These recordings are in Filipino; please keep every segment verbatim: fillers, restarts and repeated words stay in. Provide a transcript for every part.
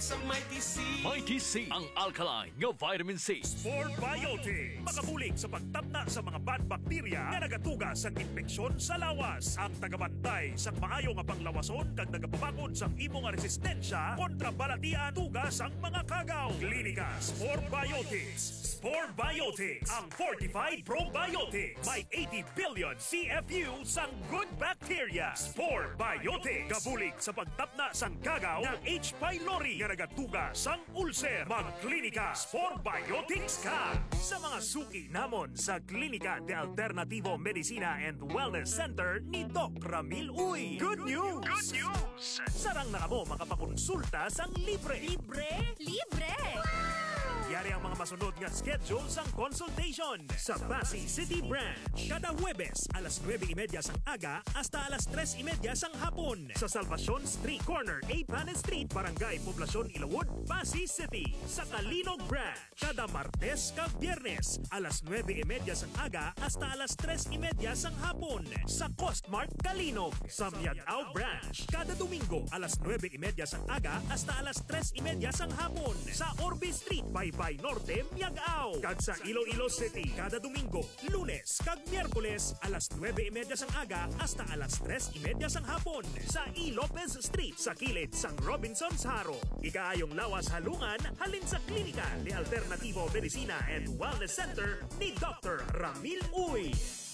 sa Mighty C. Mighty C, ang alkaline nga vitamin C. Sport Biotics, makabulig sa pagtapna sa mga bad bacteria na nagatugas sa infeksyon sa lawas. Ang tagabantay sa maayo nga panglawason kag nagapabakod sa imo nga resistensya kontra balatian tugas ang mga kagaw. Klinika Sport Biotics. Sport Biotics, ang fortified probiotics. May eighty billion C F U sang good bacteria. Sport Biotics, kabulig sa pagtapna sang kagaw ng H. pylori nga nagatugas sang ulcer. Magklinika Sport Biotics ka. Sa mga suki namon sa Klinika de Alternativo Medicina and Wellness Center ni Doc Ramil Uy. Good news! Good news! Sarang na kamo makapakonsulta sang libre. Libre? Libre! Yari ang mga masunod nga schedule sang consultation sa Pasay City Branch. Kada Huwebes, alas nueve y media sang aga hasta alas tres y media sang hapon. Sa Salvacion Street Corner, A. Panes Street, Barangay Poblacion, Ilawod, Pasay City. Sa Kalinog Branch, kada Martes kag Biyernes, alas nueve y media sang aga hasta alas tres y media sang hapon. Sa Costmart, Kalinog. Sa Miagao Branch, kada Domingo, alas nueve y media sang aga hasta alas tres y media sang hapon. Sa Orbe Street, Baybay Norte, Miagao. Kag sa Iloilo City, kada Domingo, Lunes kag Miyerkules, alas nueve y media sang aga hasta alas tres y media sang hapon. Sa E. Lopez Street, sa kilid sang Robinson's Haro. Ikaayong lawas halungan, halin sa Klinika de Alternativo Medicina and Wellness Center ni Doctor Ramil Uy.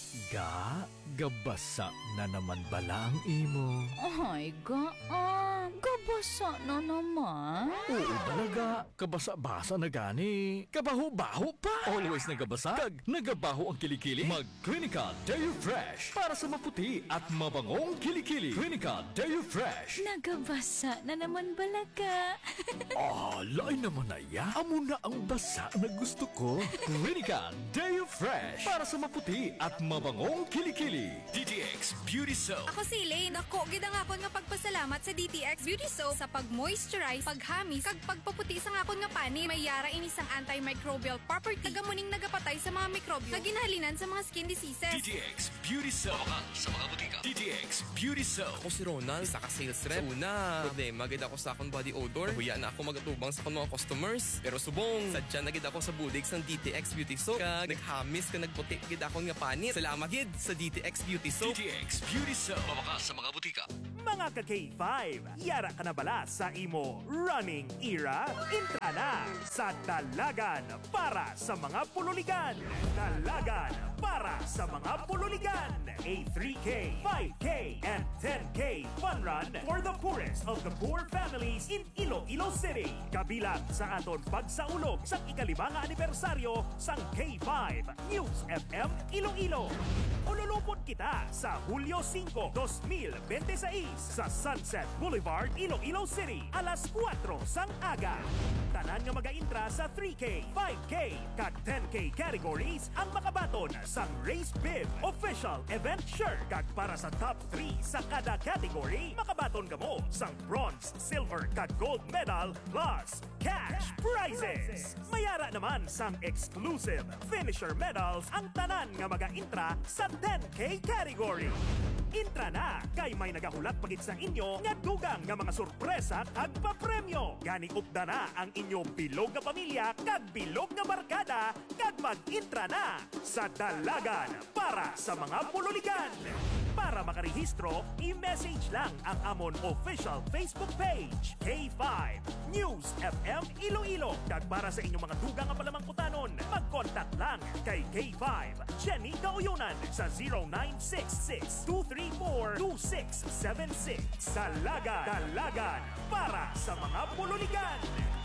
Ga, gabasa na naman bala ang imo. Ay, ga, ah, gabasa na naman. Oo talaga, kabasa-basa na gani. Kabaho-baho pa. Always nagabasa, kag nagabaho ang kilikili. Mag-Klinika Deo Fresh para sa maputi at mabangong kilikili. Klinika Deo Fresh. Nagabasa na naman balaga. Ah, lain naman na ya. Amo na ang basa na gusto ko. Klinika Deo Fresh para sa maputi at mabangong kilikili. D T X Beauty Soap. Ako si Elaine. Ako, gidang akon nga pagpasalamat sa D T X Beauty Soap sa pag-moisturize, paghamis, kag pagpaputi sa akon nga pani. May yara ini sang antimicrobial property. Tagamuning nagapatay sa mga mikrobyo na ginahalinan sa mga skin diseases. D T X Beauty Soap. Baka sa mga butika. D T X Beauty Soap. Ako si Ronald, isa ka sales rep. So una, problema gid ako sa akong body odor. Huya na ako magatubang sa akong mga customers. Pero subong, sadya na gid ako sa budig sang D T X Beauty Soap. Kag naghamis ka nagputi gid akong nga panit. Salamat gid sa D T X Beauty Soap. D T X Beauty Soap. Baka sa mga butika. Mga ka-K five, yara ka na bala sa imo running era? Intra na sa Dalagan para sa mga pululigan. Dalagan para sa mga pululigan. A three K, five K, and ten K fun run for the poorest of the poor families in Iloilo City. Kabilang sa aton pagsaulog sa ikalimang anibersaryo sang K five News F M Iloilo. Ululupot kita sa Hulyo cinco, dos mil veintiséis sa Sunset Boulevard, Iloilo City, alas kuwatro sang aga. Tanan nga mag-intra sa three K, five K, kag ten K categories ang makabaton sang Race Bib official event shirt. Kag para sa top three sa kada category, makabaton kamo sang bronze, silver, kag gold medal plus cash prizes. Mayara naman sang exclusive finisher medals ang tanan nga mag-intra sa ten K category. Intra na kay may nagahulat pagit sa inyo nga dugang nga mga sorpresa kag papremyo. Gani upda na ang inyo bilog nga pamilya kag bilog nga barkada kag mag-intra na sa Dalagan para sa mga pululigan. Para makarehistro, i-message lang ang amon official Facebook page, K five News F M Iloilo. Kag para sa inyong mga dugang nga palamangkutanon, mag-contact lang kay K five Jenny Gauyunan sa zero nine six six, two three four, two six seven six. Dalagan, Dalagan para sa mga pululigan.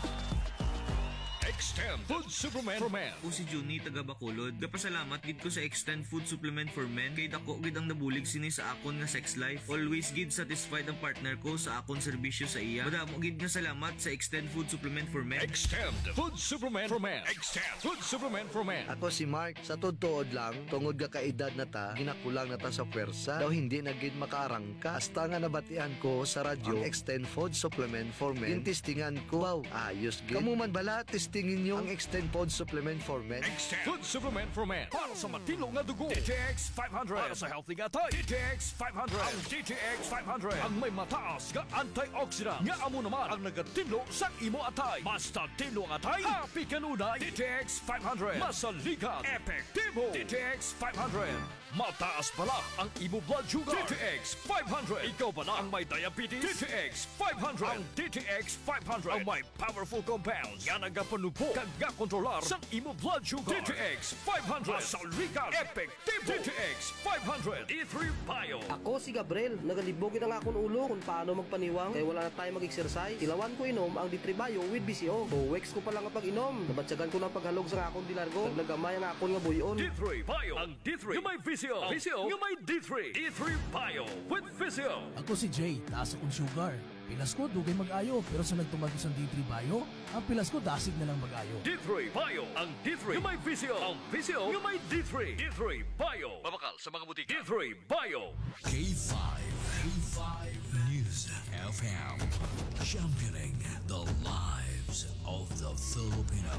Extend Food Supplement for Men. Ako si Juni, taga Bacolod. Gapasalamat gid ko sa Extend Food Supplement for Men. Kay dako gid ang nabulig sini sa akon nga sex life. Always gid satisfied ang partner ko sa akon serbisyo sa iya. Madamo gid nga salamat sa Extend Food Supplement for Men. Extend Food Supplement for Men. Extend Food Supplement for Men. Ako si Mark, sa totoo lang, tungod ka kaedad na ta, ginakulang na ta sa pwersa, daw hindi na gid makaarangka. Hasta nga nabatian ko sa radyo, ang Extend Food Supplement for Men. Yung testingan ko, wow, ayos gid. Kamu man bala, testing tingin niyo ang Extend Food Supplement for Men? Extend Food Supplement for Men para sa matino nga dugo. D T X five hundred para sa healthy nga tayo. D T X five hundred. Ang D T X five hundred ang may mataas nga antioxidant nga amo naman ang nagatinlo sa imo atay. Basta tinlo ang atay, happy kanunay. D T X five hundred masalikat, epektibo. D T X five hundred mataas pala ang imo blood sugar. D T X five hundred ikaw pala ang may diabetes. D T X five hundred ang D T X five hundred ang may powerful compounds nga nagapanubo kag nga kontrolar sa imo blood sugar. D T X five hundred masalikat, epektibo. D T X five hundred D three Bio. Ako si Gabriel, nagalibogin ang akong ulo kung paano magpaniwang kaya wala na tayo mag-exercise. Tilawan ko inom ang D three Bio with B C O. Buwex ko pa lang ang pag-inom. Nabatsagan ko ng paghalog sa akong dilargo. Naglagamay ang akong nga buyon. D three Bio ang D three yung may V C O. V C O yung may D three. D three Bio with V C O. Ako si Jay, taas akong sugar. Pilas ko, dugay mag-ayo. Pero sa nagtumagos ang D three Bio, ang pilas ko dasig na lang mag-ayo. D three Bio ang D three yung may V C O. Ang V C O yung may D three. D three Bio. Mabakal sa mga butika. D three Bio. K five. K five News F M. Championing the lives of the Filipino.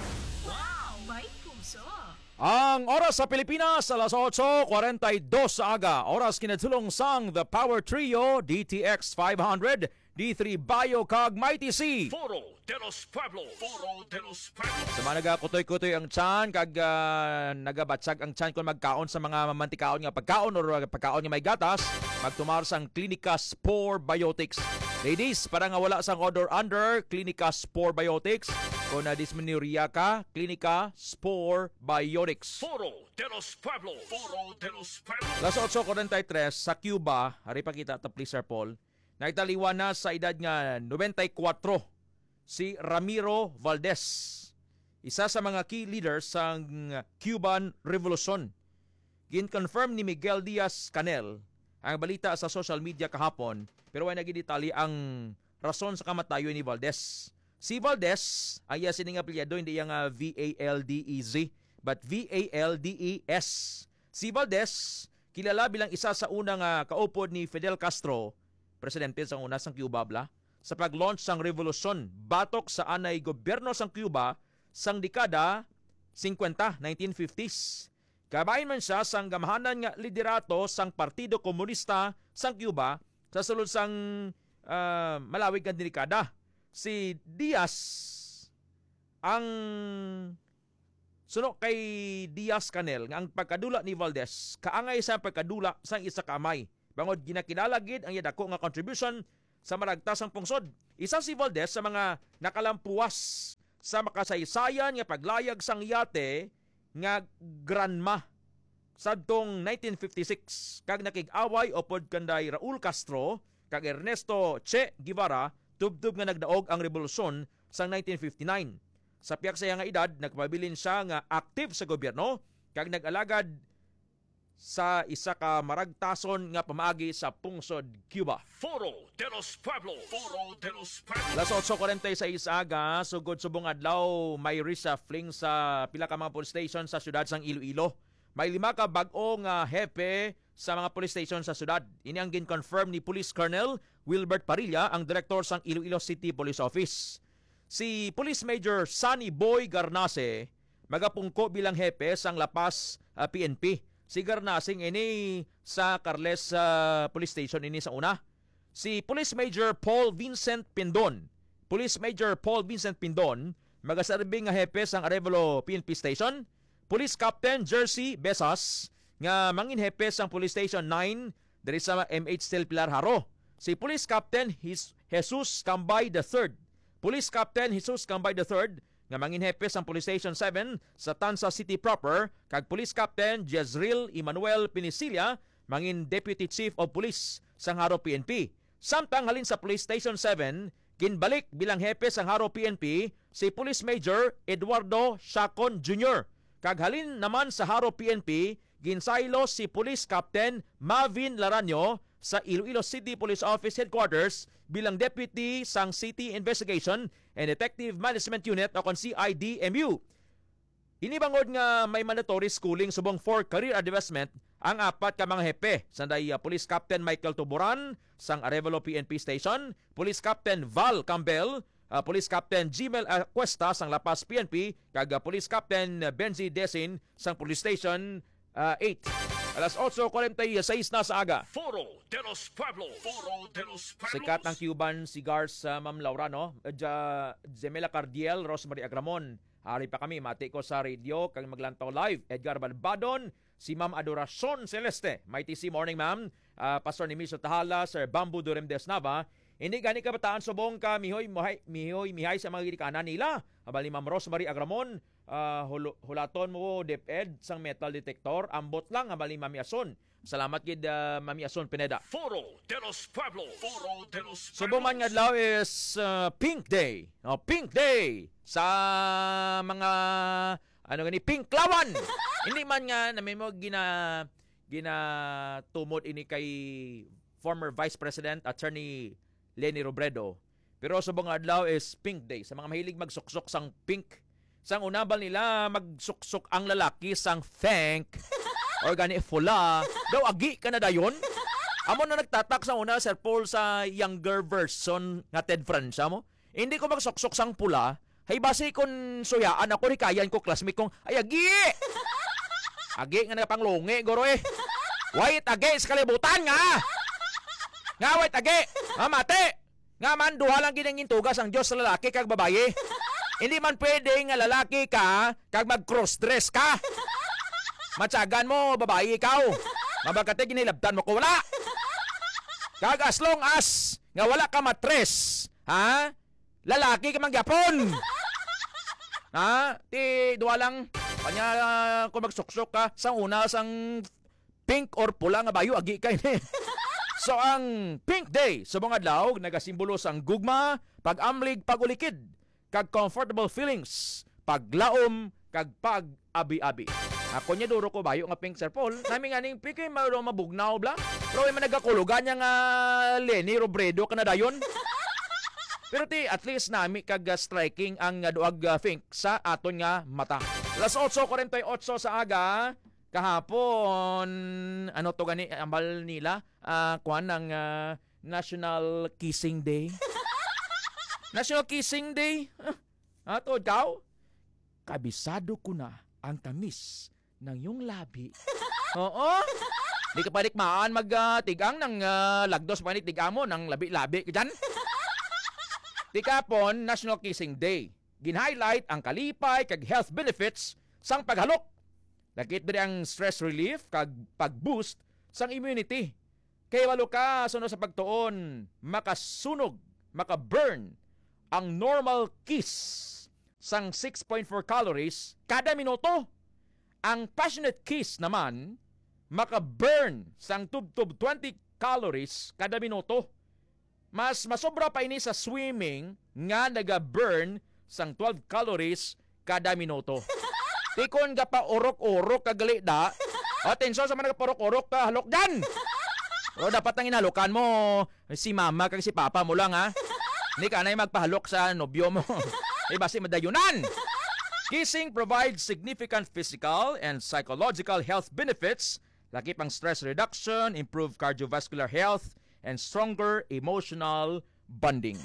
Wow! May puso! Ang oras sa Pilipinas, alas eight forty-two sa aga. Oras kinatulong sang The Power Trio, D T X five hundred, D three Bio kag Mighty C. Foro de los Pueblos. Foro de los Pueblos. Sa mga nagakutoy-kutoy ang tiyan, kag uh, nagabatsag ang tiyan kung magkaon sa mga mantikaon nga pagkaon or pagkaon nga may gatas, magtumar sang Clinica Spore Biotics. Ladies, para nga wala sang odor under, Clinica Spore Biotics. Kung na-dysmenorrhea ka, Clinica Spore Biotics. Foro de los Pueblos. Foro de los Pueblos. Las eight forty-three sa Cuba, hari pa kita ta please Sir Paul, nagtaliwan na sa edad nga ninety-four si Ramiro Valdez, isa sa mga key leaders sang Cuban Revolution. Gin-confirm ni Miguel Diaz-Canel ang balita sa social media kahapon, pero ay nagidetali ang rason sa kamatayon ni Valdez. Si Valdez, ay sining apelyado, hindi yung uh, V A L D E Z, but V A L D E S. Si Valdez, kilala bilang isa sa unang uh, kaupod ni Fidel Castro, presidente sa una sang Cuba, bla, sa pag-launch sang revolusyon batok sa anay gobyerno sang Cuba sang dekada fifty, nineteen fifties. Kabayan man siya sang gamahanan nga liderato sang Partido Komunista sang Cuba sa sulod sang uh, malawig nga dekada. Si Diaz, ang suno kay Diaz-Canel, nga ang pagkadula ni Valdez, kaangay sa pagkadula sang isa kamay. Bangod ginakilala gid ang yadako nga contribution sa maragtasang pungsod. Isa si Valdez sa mga nakalampuas sa makasaysayan nga paglayag sang yate nga Granma sadtong nineteen fifty-six kag nakig-away upod kanday Raul Castro kag Ernesto Che Guevara tubtub nga nagdaog ang revolusyon sang nineteen fifty-nine. Sa piyak sa nga edad, nagpabilin siya nga active sa gobyerno kag nag-alagad sa isa ka maragtason nga pamaagi sa pungsod Cuba. Foro de los Pueblos. Foro de los Pueblos. Las eight forty-six aga, sugod subong adlaw, may reshuffling sa pila ka mga police station sa syudad sang Iloilo. May lima ka bag-o nga hepe sa mga police station sa syudad. Ini ang gin-confirm ni Police Colonel Wilbert Parilla, ang direktor sang Iloilo City Police Office. Si Police Major Sunny Boy Garnase magapungko bilang hepe sang Lapas uh, P N P. Si Garnasing ini sa Carles uh, Police Station ini sa una. Si Police Major Paul Vincent Pindon, Police Major Paul Vincent Pindon magasarbing nga hepe sang Arevalo P N P Station. Police Captain Jersey Besas nga mangin hepe sang Police Station nine diri sa M H Stil Pilar Haro. Si Police Captain His Jesus Cambay the third, Police Captain Jesus Cambay the third nga mangin hepe sang Police Station seven sa Tansa City proper kag Police Captain Jezreel Emmanuel Pinisilla mangin Deputy Chief of Police sang Haro P N P. Samtang halin sa Police Station seven, ginbalik bilang hepe sang Haro P N P si Police Major Eduardo Chacon Junior Kag halin naman sa Haro P N P, ginsaylo si Police Captain Mavin Laranyo sa Iloilo City Police Office Headquarters bilang Deputy sang City Investigation and Detective Management Unit o kon C I D M U. Inibangod nga may mandatory schooling subong for career advancement ang apat ka mga hepe. Sanday uh, Police Captain Michael Tuburan sang Arevalo P N P Station, Police Captain Val Campbell uh, Police Captain Jimel Acuesta sang Lapas P N P kag uh, Police Captain Benzi Desin sang Police Station uh, eight. Alas eight forty-six na sa aga. Foro de los Pueblos. Foro de los Pueblos. Sikat ng Cuban cigars sa Ma'am Laura, no? Ja, Zemela Cardiel, Rosemary Agramon. Hari pa kami, mati ko sa radio, kag maglantaw live. Edgar Balbadon, si Ma'am Adoracion Celeste. Mighty C morning, ma'am. Uh, Pastor ni Miso Tahala, Sir Bambu Durem Desnava. Hindi gani kabataan subong ka, mihoy, mihoy, mihoy, mihay sa mga gidikanan nila. Abali Ma'am Rosemary Agramon, uh, hul- hulaton mo DepEd sang metal detector. Ambot lang, abali Ma'am Yason. Salamat gid uh, Ma'am Yason Pineda. Foro de los Pueblos. Foro de los Pueblos. Subong man nga adlaw is uh, Pink Day. Oh, Pink Day sa mga ano gani pink lawan. Hindi man nga namin mo gina gina tumod ini kay former Vice President Attorney Leni Robredo. Pero subong nga adlaw is Pink Day sa mga mahilig magsuksok sang pink. Sang unabal nila magsuksok ang lalaki sang thank or gani fula. Daw agi ka na dayon. Amo na nagtatak sa una Sir Paul sa younger version nga Ted Francia mo. Hindi ko magsuksok sang pula. Hay basi kon suyaan ako ni kayan ko classmate kong ay agi. Agi nga nagapanglungi guro eh. Wait agi sa kalibutan nga. Nga wait agi. Nga mate. Nga man duha lang ginangin tugas ang Diyos sa lalaki kag babaye. Hindi man pwede nga lalaki ka kag mag-cross dress ka. Matsagan mo babae ikaw. Mabagate ginilabtan mo ko wala. Kag as long as nga wala ka matres, ha? Lalaki ka mangyapon. Ha? Ti duwa lang kanya uh, kung magsuksok ka sang una sang pink or pula nga bayo agi kay ni. So ang Pink Day subong adlaw nagasimbolo sang gugma, pag-amlig, pagulikid, kag comfortable feelings, paglaom kag pag-abi-abi. Ako niya duro ko bayo nga pink Sir Paul. Nami nga ning pink ay maro mabugnaw bla. Pero ay managakulugan niya nga Leni Robredo ka na dayon. Pero ti at least nami kag uh, striking ang uh, duag uh, pink sa aton nga mata. Alas eight forty-eight sa aga kahapon ano to gani ambal nila uh, kuan ng uh, National Kissing Day. National Kissing Day. Ah, to ikaw? Kabisado ko na ang tamis ng iyong labi. Oo. Di ka panikmaan mag-tigang uh, ng uh, lagdos paniktigang mo ng labi-labi ka dyan. Di kapon, National Kissing Day. Gin-highlight ang kalipay kag health benefits sang paghalok. Lakit diri ang stress relief kag pag-boost sang immunity. Kay walo ka suno sa pagtuon, makasunog, maka-burn ang normal kiss sang six point four calories kada minuto. Ang passionate kiss naman maka-burn sang tub-tub twenty calories kada minuto. Mas masobra pa ini sa swimming nga naga-burn sang twelve calories kada minuto. Tikon ka pa orok-orok kagali da. Atensyon sa mga nagpa-orok-orok ka halok dyan. O dapat nang inhalukan mo si mama kag si papa mo lang ha. Hindi ka na magpahalok sa nobyo mo. Eh basi madayunan. Kissing provides significant physical and psychological health benefits, laki pang stress reduction, improved cardiovascular health, and stronger emotional bonding.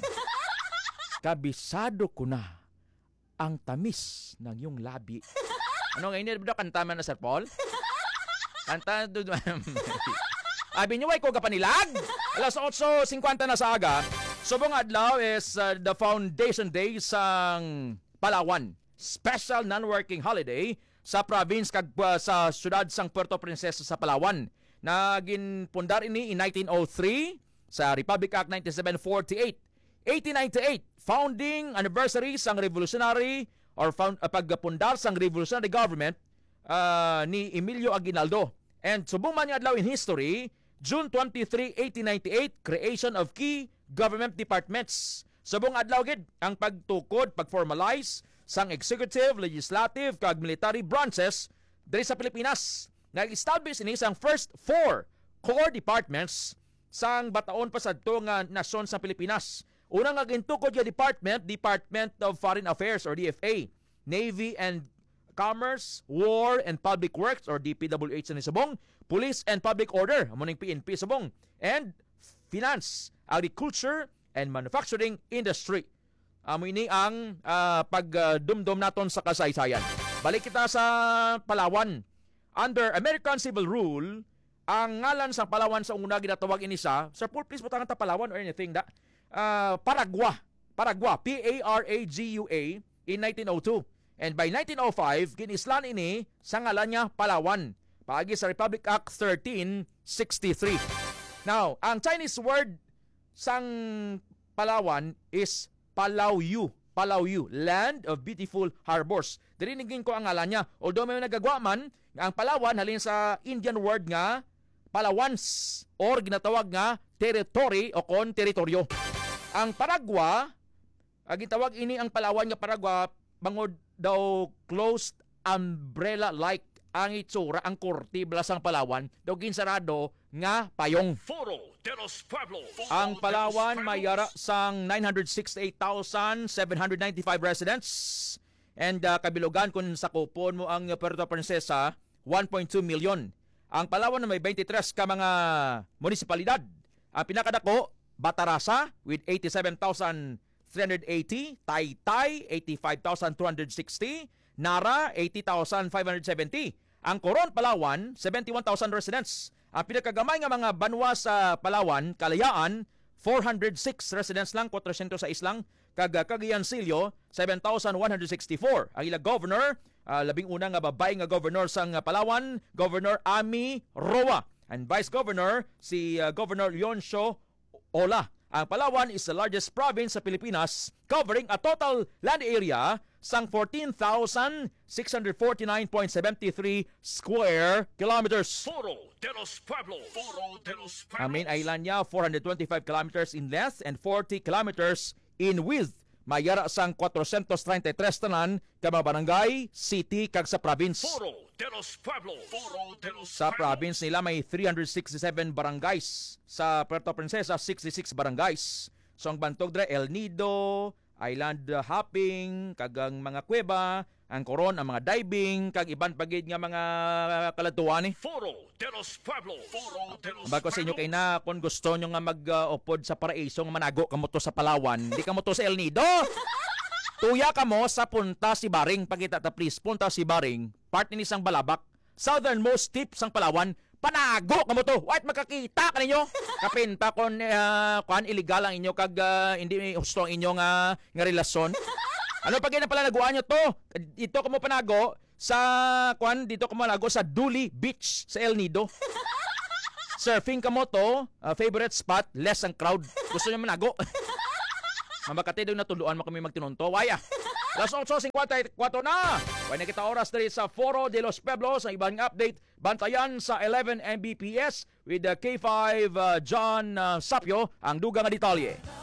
Kabisado ko na ang tamis ng iyong labi. Ano nga ini ba kanta man na Sir Paul? Kanta do. Abi niyo ay ko kapanilag. Alas eight fifty na sa aga. Subong adlaw is uh, the Foundation Day sang Palawan. Special non-working holiday sa province kag uh, sa syudad sang Puerto Princesa sa Palawan. Naginpundar ini in nineteen oh three sa Republic Act ninety-seven forty-eight. eighteen ninety-eight, founding anniversary sang revolutionary or found, uh, pagpundar sang revolutionary government uh, ni Emilio Aguinaldo. And subong man adlaw in history, June twenty-third, eighteen ninety-eight, creation of key government departments. Subong adlaw gid ang pagtukod, pagformalize sang executive, legislative kag military branches diri sa Pilipinas. Nag-establish ini sang first four core departments sang bataon pa sadto nga nasyon sa Pilipinas. Unang nagintukod nga department, Department of Foreign Affairs or D F A, Navy and Commerce, War and Public Works or D P W H sa subong, Police and Public Order, amuning P N P subong, and Finance, Agriculture and Manufacturing Industry. Amo ini ang uh, pagdumdum naton sa kasaysayan. Balik kita sa Palawan. Under American Civil Rule, ang ngalan sa Palawan sa una ginatawag ini sa, Sir Paul, please butangan ta Palawan or anything da. Uh, Paragua. Paragua. P A R A G U A in nineteen oh two. And by nineteen oh five, ginislan ini sa ngalan niya Palawan. Paagi sa Republic Act thirteen sixty-three. Now, ang Chinese word sang Palawan is Palauyu. Palauyu, Land of Beautiful Harbors. Dirinigin ko ang ngalan niya. Although may nagagawa man, ang Palawan halin sa Indian word nga Palawans or ginatawag nga territory o kon teritoryo. Ang Paragua, ang gitawag ini ang Palawan nga Paragua, bangod daw closed umbrella-like ang itsura, ang korte blasang Palawan, daw ginsarado nga payong. Foro de los Pueblos. Ang Palawan may yara sang nine hundred sixty-eight thousand seven hundred ninety-five residents and uh, kabilugan kung sakupon mo ang Puerto Princesa one point two million. Ang Palawan may twenty-three ka mga munisipalidad. Ang pinakadako Batarasa with eighty-seven thousand three hundred eighty, Taytay eighty-five thousand two hundred sixty, Nara eighty thousand five hundred seventy. Ang Coron, Palawan, seventy-one thousand residents. Ang pinakagamay nga mga banwa sa Palawan, Kalayaan, four hundred six residents lang, four hundred six lang. Kag Cagayancillo, seven thousand one hundred sixty-four. Ang ilang governor, uh, labing una nga babae nga governor sang Palawan, Governor Ami Roa. And Vice Governor, si uh, Governor Leoncio Ola. Ang Palawan is the largest province sa Pilipinas, covering a total land area sang fourteen thousand six hundred forty-nine point seven three square kilometers. Foro de los Pueblos. Foro de los Pueblos. Ang main island niya, four hundred twenty-five kilometers in length and forty kilometers in width. Mayara sang four hundred thirty-three tanan ka mga barangay, city kag sa province. Foro de los Pueblos. Foro de los Sa province nila may three hundred sixty-seven barangays. Sa Puerto Princesa, sixty-six barangays. So ang bantog dre El Nido, island hopping, kag ang mga kuweba, ang Coron, ang mga diving, kag iban pagid nga mga kalatuan eh. Foro de los Pueblos. Foro de los Bago sa inyo kay na kung gusto nyo nga mag-upod sa paraiso nga manago kamo to sa Palawan, hindi kamo to sa El Nido. Tuya kamo sa Punta Sibaring, pagita ta please, Punta Sibaring, part ni isang Balabak, southernmost tip sang Palawan. Panago kamo to. Wait makakita kaninyo. Kapinta kon uh, kuan illegal ang inyo kag uh, hindi husto ang inyo nga nga relasyon. Ano pag ina pala naguan nyo to? Dito kamo panago sa kuan dito kamo panago sa Duli Beach sa El Nido. Surfing kamo to, uh, favorite spot, less ang crowd. Gusto niyo manago. Mamakati daw natuluan mo kami magtinunto. Waya. Las eight fifty-four na. Why na kita oras dali sa Foro de los Pueblos. Ang ibang update, bantayan sa eleven M B P S with the K five uh, John uh, Sapio ang dugang nga detalye.